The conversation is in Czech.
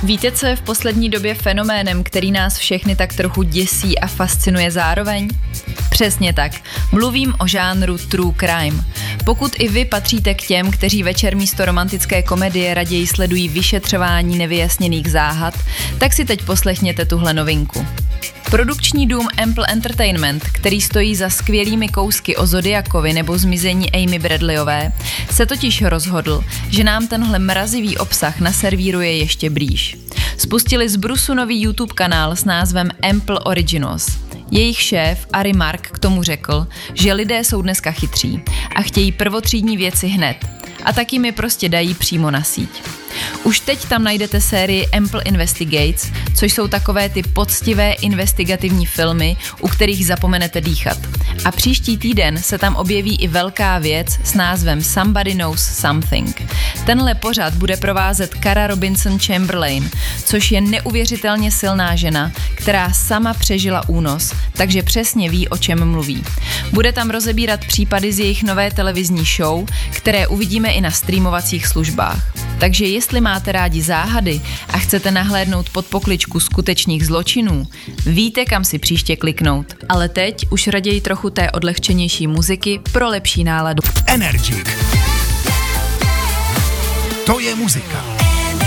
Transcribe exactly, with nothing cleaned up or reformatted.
Víte, co je v poslední době fenoménem, který nás všechny tak trochu děsí a fascinuje zároveň? Přesně tak. Mluvím o žánru true crime. Pokud i vy patříte k těm, kteří večer místo romantické komedie raději sledují vyšetřování nevyjasněných záhad, tak si teď poslechněte tuhle novinku. Produkční dům Ample Entertainment, který stojí za skvělými kousky o Zodiakovi nebo zmizení Amy Bradleyové, se totiž rozhodl, že nám tenhle mrazivý obsah naservíruje ještě blíž. Spustili z brusu nový YouTube kanál s názvem Ample Originals. Jejich šéf Ari Mark k tomu řekl, že lidé jsou dneska chytří a chtějí prvotřídní věci hned a tak jim je prostě dají přímo na síť. Už teď tam najdete sérii Ample Investigates, což jsou takové ty poctivé investigativní filmy, u kterých zapomenete dýchat. A příští týden se tam objeví i velká věc s názvem Somebody Knows Something. Tenhle pořad bude provázet Cara Robinson Chamberlain, což je neuvěřitelně silná žena, která sama přežila únos, takže přesně ví, o čem mluví. Bude tam rozebírat případy z jejich nové televizní show, které uvidíme i na streamovacích službách. Takže jestli máte rádi záhady a chcete nahlédnout pod pokličku skutečných zločinů, víte, kam si příště kliknout. Ale teď už raději trochu té odlehčenější muziky pro lepší náladu. Energy. To je muzika.